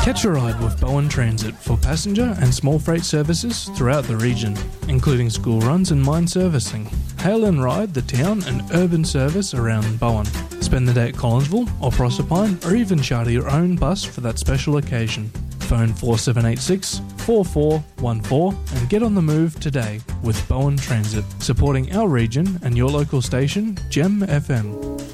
Catch a ride with Bowen Transit for passenger and small freight services throughout the region, including school runs and mine servicing. Hail and ride the town and urban service around Bowen. Spend the day at Collinsville or Proserpine, or even charter your own bus for that special occasion. Phone 4786 4414 and get on the move today with Bowen Transit, supporting our region and your local station, Gem FM.